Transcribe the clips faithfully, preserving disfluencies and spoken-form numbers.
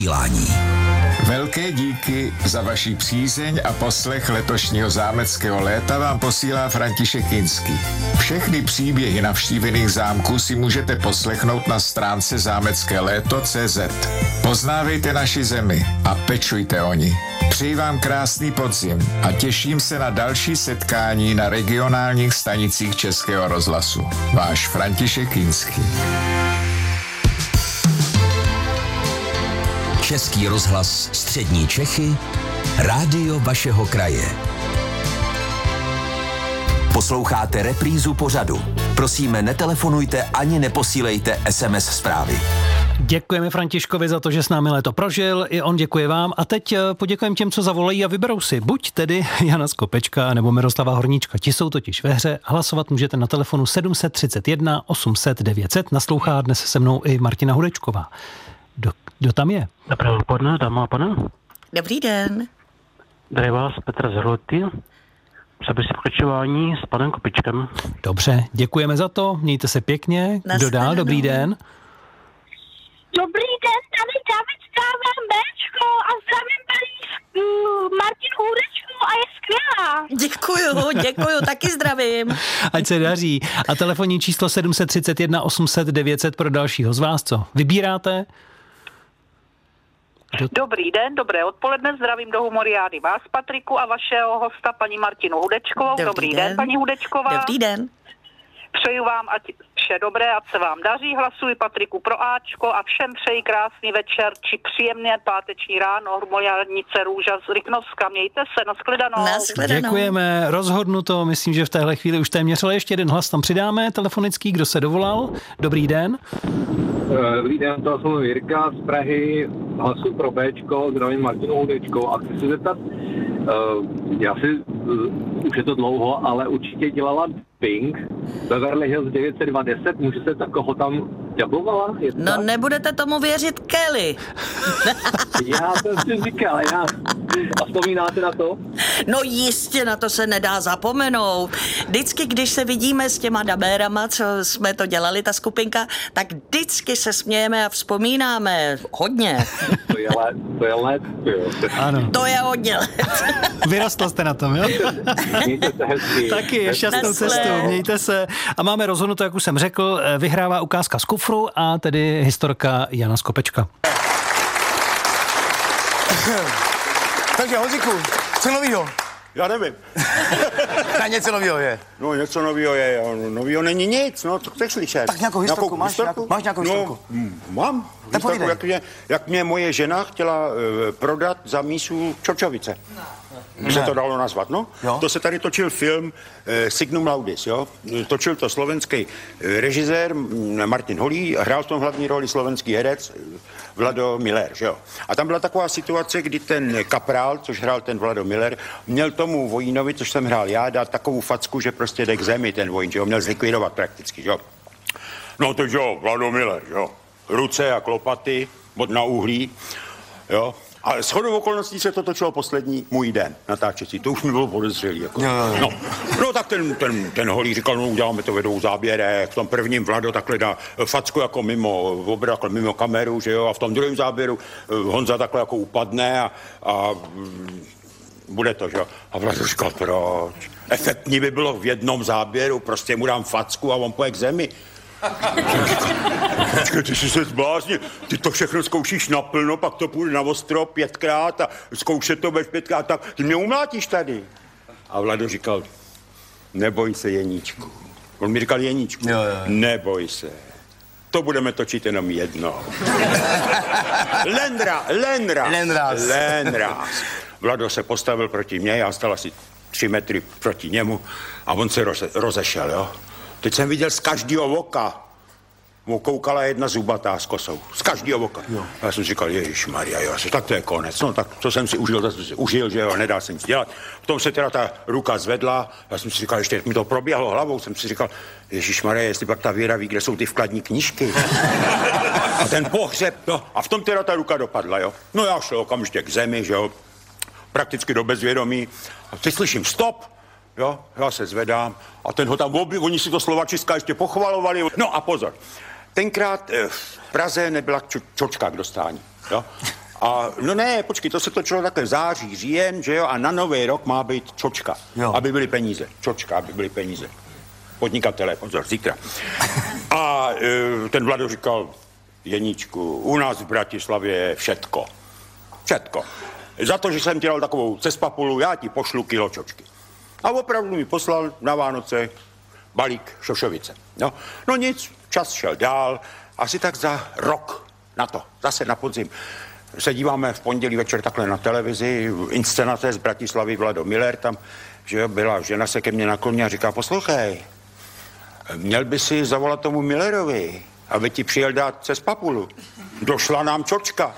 Velké díky za vaši přízeň a poslech letošního zámeckého léta vám posílá František Kinský. Všechny příběhy navštívených zámků si můžete poslechnout na stránce zámecké léto tečka cé zet. Poznávejte naši zemi a pečujte o ní. Přeji vám krásný podzim a těším se na další setkání na regionálních stanicích Českého rozhlasu. Váš František Kinský. Český rozhlas Střední Čechy, rádio vašeho kraje. Posloucháte reprízu pořadu. Prosíme, netelefonujte ani neposílejte es em es zprávy. Děkujeme Františkovi za to, že s námi léto prožil, i on děkuje vám a teď poděkujeme těm, co zavolají a vyberou si. Buď tedy Jana Skopečka nebo Miroslava Horníčka. Ti jsou totiž ve hře. Hlasovat můžete na telefonu sedm set třicet jedna osm set devět set. Naslouchá dnes se mnou i Martina Hudečková. Kdo, kdo tam je? Dobré odpoledne, dáma a pane. Dobrý den. Tady vás Petr z Hroty. Přebysi pokračování s panem Kopičkem. Dobře, děkujeme za to, mějte se pěkně. Kdo dál? Dobrý den. Dobrý den, tady David z ká vé em béčko a zdravím paní uh, Martinu Hudečku a je skvělá. Děkuju, děkuju, taky zdravím. Ať se daří. A telefonní číslo sedm set třicet jedna osm set devět set pro dalšího z vás, co vybíráte? Do... Dobrý den, dobré odpoledne, zdravím do Humoriády vás, Patriku, a vašeho hosta, paní Martinu Hudečkovou. Dobrý, Dobrý den. den, paní Hudečková. Dobrý den. Přeju vám, ať vše dobré, ať se vám daří. Hlasuji Patriku pro Ačko a všem přeji krásný večer či příjemné páteční ráno. Humoriádnice Růža z Ryknovska. Mějte se, nashledanou. Nashledanou. Děkujeme, rozhodnuto. Myslím, že v téhle chvíli už téměř, ale ještě jeden hlas tam přidáme. Telefonický, kdo se dovolal? Dobrý den. Dobrý den, to jsem Jirka z Prahy. Hlasuji pro Béčko, zdravím Martinu Hudečkou a chci se zeptat, uh, já si, uh, už je to dlouho, ale určitě dělala Pink, Beverly Hills devět set dvacet, může se takového tam ďablovala? No tak? Nebudete tomu věřit, Kelly. Já jsem si říkal, já. A vzpomínáte na to? No jistě, na to se nedá zapomenout. Vždycky, když se vidíme s těma dabérama, co jsme to dělali, ta skupinka, tak vždycky se smějeme a vzpomínáme. Hodně. To je let, to je let, jo. Ano. To je hodně let. Vyrostl jste na tom, jo? Mějte se hezky. Taky, šťastnou cestu, mějte se. A máme rozhodnuto, jak už jsem řekl, vyhrává ukázka z kufru a tedy historka Jana Skopečka. Takže Honziku, co novýho? Já nevím. Na něco novýho je. No něco novýho je, novýho není nic, no, co chceš slyšet? Tak nějakou historku, nějakou máš, historku? Nějakou, máš nějakou historku? No, mám. Historku, jak, mě, jak mě moje žena chtěla uh, prodat za mísu Čorčovice. By se to dalo nazvat, no? Jo. To se tady točil film eh, Signum Laudis, jo? Točil to slovenský eh, režisér Martin Holý, hrál v tom hlavní roli slovenský herec eh, Vlado Miller, že jo? A tam byla taková situace, kdy ten kaprál, což hrál ten Vlado Miller, měl tomu vojínovi, což jsem hrál já, dát takovou facku, že prostě jde k zemi ten vojín, že ho měl zlikvidovat prakticky, že jo? No to jo, Vlado Miller, jo? Ruce a klopaty, bod na uhlí, jo? A shodou okolností se to točilo poslední můj den natáčecí. To už mi bylo podezřelý. Jako. No. no tak ten, ten, ten Holý říkal, no uděláme to ve dvou záběrech. V tom prvním Vlado takhle dá facku jako mimo obraz, jako mimo kameru, že jo. A v tom druhém záběru Honza takhle jako upadne a, a bude to, že jo. A Vlado říkal, proč? Efektní by bylo v jednom záběru, prostě mu dám facku a on poje k zemi. Počkej, ty jsi se zbláznil, ty to všechno zkoušíš naplno, pak to půjde na ostro pětkrát a zkoušet to bez pětkrát, tak ty mě umlátíš tady. A Vlado říkal, neboj se, Jeníčku. On mi říkal, Jeníčku, jo, jo. Neboj se, to budeme točit jenom jedno. Lendra, Lenra, Lenraz. Lenraz. Vlado se postavil proti mně, já stal asi tři metry proti němu a on se roze, rozešel, jo. Teď jsem viděl z každého oka, mu koukala jedna zubatá s kosou. Z každého oka. Jo. A já jsem si říkal, ježišmarja, jo, tak to je konec. No tak co jsem si užil, to jsem si užil, že jo, nedá se nic dělat. Potom se teda ta ruka zvedla, já jsem si říkal, ještě mi to proběhlo hlavou, jsem si říkal, ježišmarja, jestli pak ta Věra ví, kde jsou ty vkladní knížky. A ten pohřeb, no, a v tom teda ta ruka dopadla, jo. No já šel okamžitě k zemi, že jo, prakticky do bezvědomí. A teď slyším stop. Jo, já se zvedám a ten ho tam obi, oni si to Slovačiska ještě pochvalovali. No a pozor, tenkrát v Praze nebyla čo, čočka k dostání, jo. A no ne, počkej, to se točilo takhle září, říjen, že jo, a na nový rok má být čočka, jo. Aby byly peníze. Čočka, aby byly peníze. Podnikatelé, pozor, zítra. A e, ten Vlado říkal, Jeníčku, u nás v Bratislavě je všetko. Všetko. Za to, že jsem dělal takovou cespapulu, já ti pošlu kilo čočky. A opravdu mi poslal na Vánoce balík šošovice. No, no nic, čas šel dál, asi tak za rok na to, zase na podzim. Se díváme v pondělí večer takhle na televizi, inscenace z Bratislavy, Vlado Miller, tam, že byla žena se ke mně nakloní a říká, poslouchej, měl by si zavolat tomu Millerovi, aby ti přijel dát cez papulu. Došla nám čočka.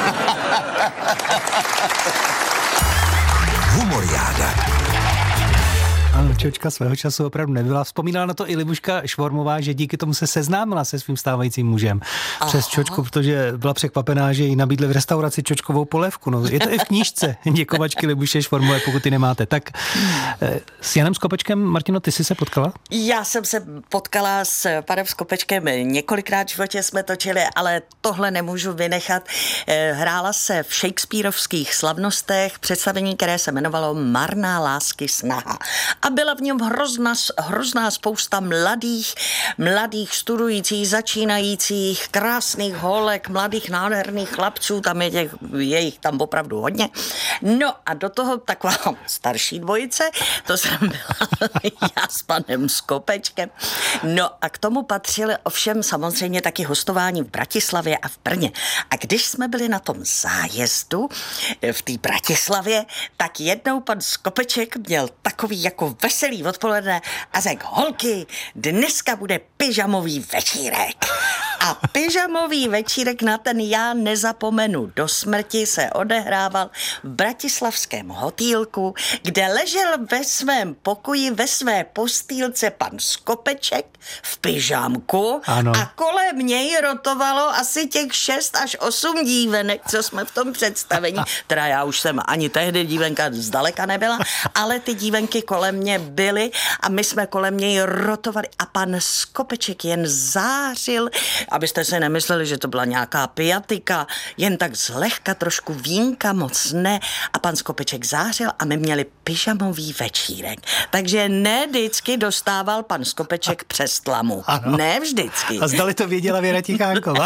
Humoriáda. Ano, čočka svého času opravdu nebyla. Vzpomínala na to i Libuška Švormová, že díky tomu se seznámila se svým stávajícím mužem přes čočku, protože byla překvapená, že jí nabídli v restauraci čočkovou polévku. No, je to i v knížce Děkovačky Libuše Švormové, pokud ty nemáte. Tak s Janem Skopečkem, Martino, ty jsi se potkala? Já jsem se potkala s panem Skopečkem několikrát v životě jsme točili, ale tohle nemůžu vynechat. Hrála se v shakespearovských slavnostech představení, které se jmenovalo Marná lásky snaha. A byla v něm hrozná, hrozná spousta mladých, mladých studujících, začínajících, krásných holek, mladých nádherných chlapců, tam je, těch, je jich tam opravdu hodně. No a do toho taková starší dvojice, to jsem byla já s panem Skopečkem. No a k tomu patřily ovšem samozřejmě taky hostování v Bratislavě a v Brně. A když jsme byli na tom zájezdu v té Bratislavě, tak jednou pan Skopeček měl takový jako veselý odpoledne a řekl, holky, dneska bude pyžamový večírek. A pyžamový večírek na ten já nezapomenu do smrti se odehrával v bratislavském hotýlku, kde ležel ve svém pokoji, ve své postýlce pan Skopeček v pyžamku ano. A kolem něj rotovalo asi těch šest až osm dívenek, co jsme v tom představení, teda já už jsem ani tehdy dívenka zdaleka nebyla, ale ty dívenky kolem mě byly a my jsme kolem něj rotovali a pan Skopeček jen zářil, abyste si nemysleli, že to byla nějaká pijatika, jen tak zlehka, trošku vínka, moc ne. A pan Skopeček zářil a my měli pyžamový večírek. Takže ne vždycky dostával pan Skopeček přes tlamu. Ano. Ne vždycky. A zdali to věděla Věra Tichánková?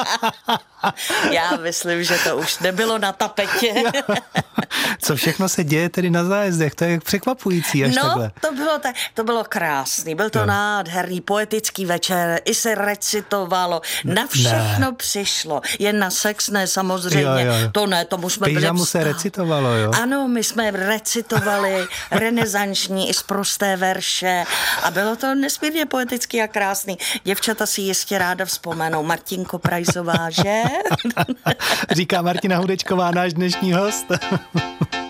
Já myslím, že to už nebylo na tapetě. Co všechno se děje tedy na zájezdech? To je překvapující až no, takhle. No, to bylo, ta, to bylo krásný. Byl to no. nádherný, poetický večer. I se recitovalo. Na všechno ne. přišlo. Jen na sex ne, samozřejmě. Jo, jo. To ne, tomu jsme Pyžamu byli se recitovalo, jo? Ano, my jsme recitovali renesanční i sprosté verše a bylo to nesmírně poetický a krásný. Děvčata si jistě ráda vzpomenou. Martinko Prajzová, že? Říká Martina Hudečková, náš dnešní host.